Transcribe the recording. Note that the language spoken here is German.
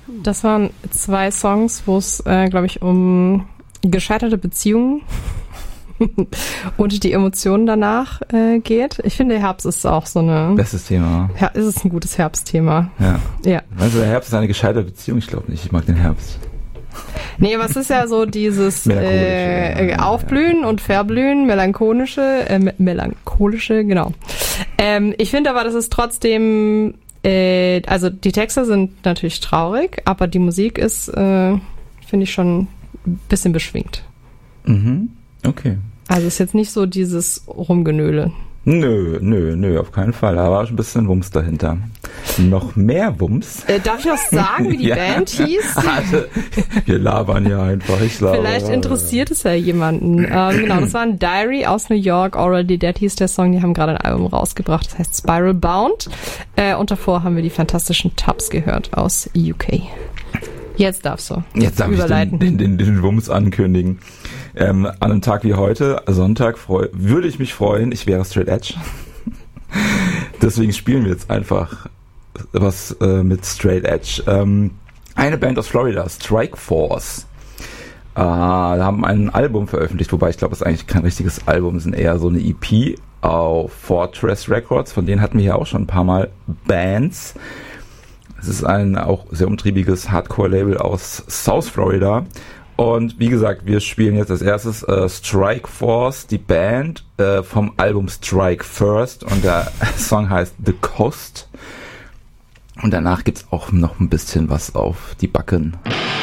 Das waren 2 Songs, wo es, glaube ich, um gescheiterte Beziehungen und die Emotionen danach geht. Ich finde, Herbst ist auch so eine... Bestes Thema. Ja, ist es ein gutes Herbstthema. Ja. Also der Herbst ist eine gescheiterte Beziehung? Ich glaube nicht. Ich mag den Herbst. Nee, aber es ist ja so dieses Aufblühen und Verblühen, melancholische, genau. Ich finde aber, das ist trotzdem, also die Texte sind natürlich traurig, aber die Musik ist, finde ich, schon ein bisschen beschwingt. Mhm, okay. Also ist jetzt nicht so dieses Rumgenöle. Nö, auf keinen Fall. Da war schon ein bisschen Wumms dahinter. Noch mehr Wumms. Darf ich noch sagen, wie die Band hieß? Also, wir labern ja einfach. Vielleicht interessiert es ja jemanden. Genau, das war ein Diary aus New York. Already Dead hieß der Song. Die haben gerade ein Album rausgebracht. Das heißt Spiral Bound. Und davor haben wir die fantastischen Tubbs gehört aus UK. Jetzt darfst du. Jetzt darf überleiten. Ich den Wumms ankündigen. An einem Tag wie heute, Sonntag, würde ich mich freuen, ich wäre Straight Edge. Deswegen spielen wir jetzt einfach was mit Straight Edge. Eine Band aus Florida, Strike Force, haben ein Album veröffentlicht, wobei ich glaube, es ist eigentlich kein richtiges Album, es ist eher so eine EP auf Fortress Records, von denen hatten wir ja auch schon ein paar Mal Bands. Es ist ein auch sehr umtriebiges Hardcore-Label aus South Florida. Und wie gesagt, wir spielen jetzt als erstes Strike Force, die Band vom Album Strike First. Und der Song heißt The Coast. Und danach gibt's auch noch ein bisschen was auf die Backen.